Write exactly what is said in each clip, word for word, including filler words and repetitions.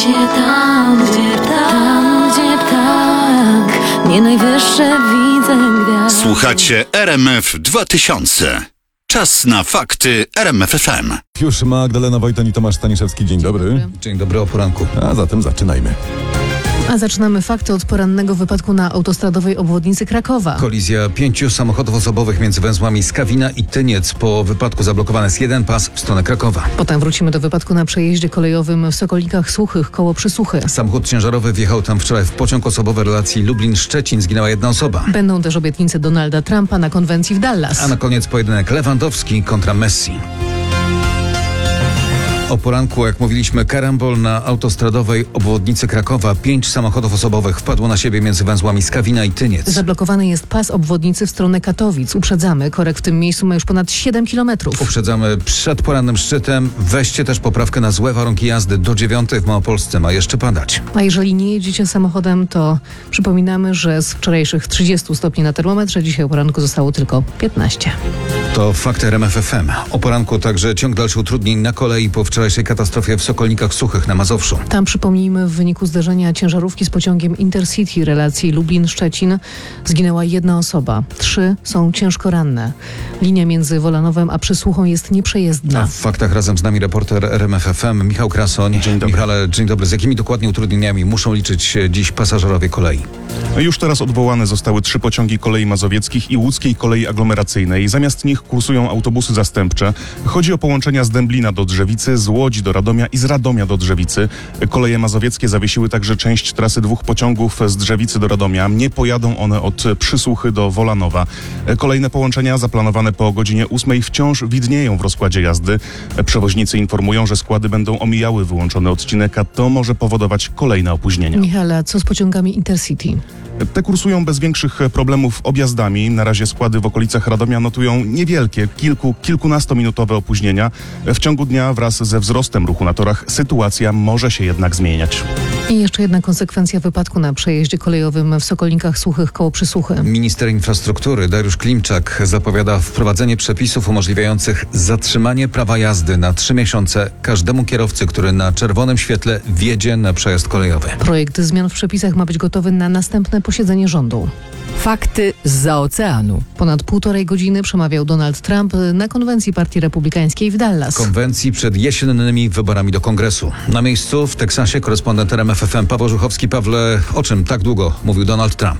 gdzie tam, gdzie tam, gdzie ptak, nie najwyższe widzę gwiazd. Słuchacie R M F dwa tysiące. Czas na fakty R M F F M. Już Magdalena Wojton i Tomasz Staniszewski. Dzień dobry. Dzień dobry, o poranku. A zatem zaczynajmy. A zaczynamy fakty od porannego wypadku na autostradowej obwodnicy Krakowa. Kolizja pięciu samochodów osobowych między węzłami Skawina i Tyniec. Po wypadku zablokowany jest jeden pas w stronę Krakowa. Potem wrócimy do wypadku na przejeździe kolejowym w Sokolikach Suchych koło Przysuchy. Samochód ciężarowy wjechał tam wczoraj w pociąg osobowy relacji Lublin-Szczecin. Zginęła jedna osoba. Będą też obietnice Donalda Trumpa na konwencji w Dallas. A na koniec pojedynek Lewandowski kontra Messi. O poranku, jak mówiliśmy, karambol na autostradowej obwodnicy Krakowa. Pięć samochodów osobowych wpadło na siebie między węzłami Skawina i Tyniec. Zablokowany jest pas obwodnicy w stronę Katowic. Uprzedzamy, korek w tym miejscu ma już ponad siedem kilometrów. Uprzedzamy przed porannym szczytem. Weźcie też poprawkę na złe warunki jazdy. Do dziewiątej w Małopolsce ma jeszcze padać. A jeżeli nie jedziecie samochodem, to przypominamy, że z wczorajszych trzydziestu stopni na termometrze dzisiaj o poranku zostało tylko piętnaście. To fakty R M F F M. O poranku także ciąg dalszych utrudnień na kolei po wczorajszej katastrofie w Sokolnikach Suchych na Mazowszu. Tam, przypomnijmy, w wyniku zderzenia ciężarówki z pociągiem Intercity relacji Lublin-Szczecin zginęła jedna osoba. Trzy są ciężko ranne. Linia między Wolanowem a Przysłuchą jest nieprzejezdna. A w faktach razem z nami reporter R M F F M Michał Krasoń. Dzień dobry. Michale, dzień dobry. Z jakimi dokładnie utrudnieniami muszą liczyć się dziś pasażerowie kolei? Już teraz odwołane zostały trzy pociągi kolei mazowieckich i łódzkiej kolei aglomeracyjnej. Zamiast nich kursują autobusy zastępcze. Chodzi o połączenia z Dęblina do Drzewicy, z Łodzi do Radomia i z Radomia do Drzewicy. Koleje mazowieckie zawiesiły także część trasy dwóch pociągów z Drzewicy do Radomia. Nie pojadą one od Przysłuchy do Wolanowa. Kolejne połączenia zaplanowane po godzinie ósmej wciąż widnieją w rozkładzie jazdy. Przewoźnicy informują, że składy będą omijały wyłączony odcinek, a to może powodować kolejne opóźnienia. Michale, a co z pociągami Intercity? Te kursują bez większych problemów objazdami. Na razie składy w okolicach Radomia notują niewielkie, kilku, kilkunastominutowe opóźnienia. W ciągu dnia wraz ze wzrostem ruchu na torach sytuacja może się jednak zmieniać. I jeszcze jedna konsekwencja wypadku na przejeździe kolejowym w Sokolnikach Suchych koło Przysłuchy. Minister infrastruktury Dariusz Klimczak zapowiada wprowadzenie przepisów umożliwiających zatrzymanie prawa jazdy na trzy miesiące każdemu kierowcy, który na czerwonym świetle wjedzie na przejazd kolejowy. Projekt zmian w przepisach ma być gotowy na następne posiedzenie rządu. Fakty zza oceanu. Ponad półtorej godziny przemawiał Donald Trump na konwencji Partii Republikańskiej w Dallas. Konwencji przed jesiennymi wyborami do Kongresu. Na miejscu w Teksasie korespondent R M F F M Paweł Żuchowski. Pawle, o czym tak długo mówił Donald Trump?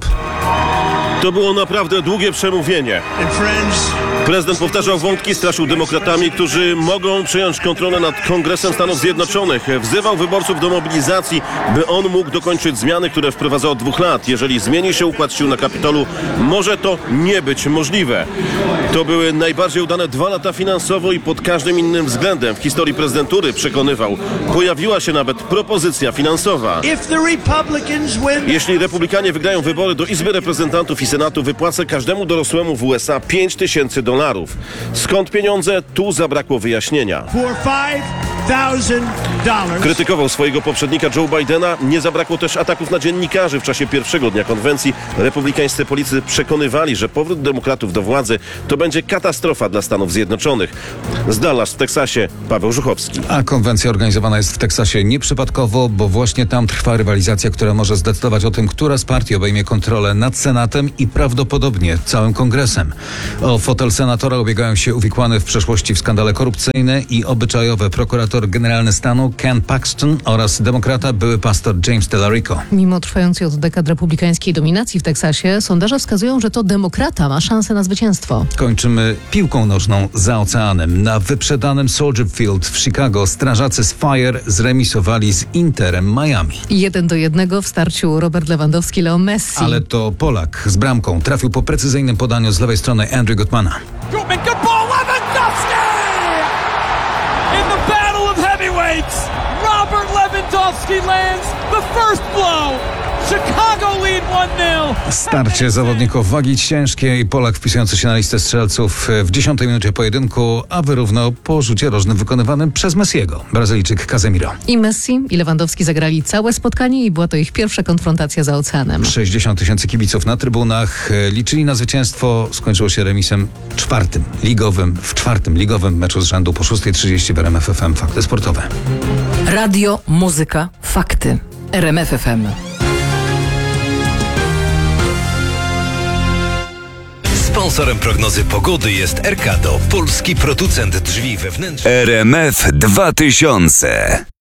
To było naprawdę długie przemówienie. Prezydent powtarzał wątki, straszył demokratami, którzy mogą przejąć kontrolę nad Kongresem Stanów Zjednoczonych. Wzywał wyborców do mobilizacji, by on mógł dokończyć zmiany, które wprowadza od dwóch lat. Jeżeli zmieni się układ sił na Kapitolu, może to nie być możliwe. To były najbardziej udane dwa lata finansowo i pod każdym innym względem w historii prezydentury, przekonywał. Pojawiła się nawet propozycja finansowa. Jeśli republikanie wygrają wybory do Izby Reprezentantów i Senatu, wypłacę każdemu dorosłemu w U S A pięć tysięcy dolarów. Skąd pieniądze? Tu zabrakło wyjaśnienia. Krytykował swojego poprzednika Joe Bidena. Nie zabrakło też ataków na dziennikarzy w czasie pierwszego dnia konwencji. Republikańscy politycy przekonywali, że powrót demokratów do władzy to będzie katastrofa dla Stanów Zjednoczonych. Z Dallas w Teksasie Paweł Żuchowski. A konwencja organizowana jest w Teksasie nieprzypadkowo, bo właśnie tam trwa rywalizacja, która może zdecydować o tym, która z partii obejmie kontrolę nad Senatem i prawdopodobnie całym Kongresem. O fotel senatora ubiegają się uwikłany w przeszłości w skandale korupcyjne i obyczajowe prokurator generalny stanu Ken Paxton oraz demokrata były pastor James Tellerico. Mimo trwającej od dekad republikańskiej dominacji w Teksasie, sondaże wskazują, że to demokrata ma szansę na zwycięstwo. Kończymy piłką nożną za oceanem. Na wyprzedanym Soldier Field w Chicago strażacy z Fire zremisowali z Interem Miami. Jeden do jednego w starciu Robert Lewandowski, Leo Messi. Ale to Polak z bramką trafił po precyzyjnym podaniu z lewej strony Andrew Gutmana. Gutman, good ball, Lewandowski! In the battle of heavyweights, Robert Lewandowski lands the first blow. Chicago lead one nil. Starcie zawodników wagi ciężkiej. Polak wpisujący się na listę strzelców w dziesiątej minucie pojedynku, a wyrównał po rzucie rożnym wykonywanym przez Messiego. Brazylijczyk Casemiro. I Messi i Lewandowski zagrali całe spotkanie i była to ich pierwsza konfrontacja za oceanem. sześćdziesiąt tysięcy kibiców na trybunach. Liczyli na zwycięstwo. Skończyło się remisem czwartym ligowym, w czwartym ligowym meczu z rzędu po szóstej trzydzieści w R M F F M. Fakty sportowe. Radio, muzyka, Fakty. R M F F M. Sponsorem prognozy pogody jest Erkado, polski producent drzwi wewnętrznych. R M F dwa tysiące.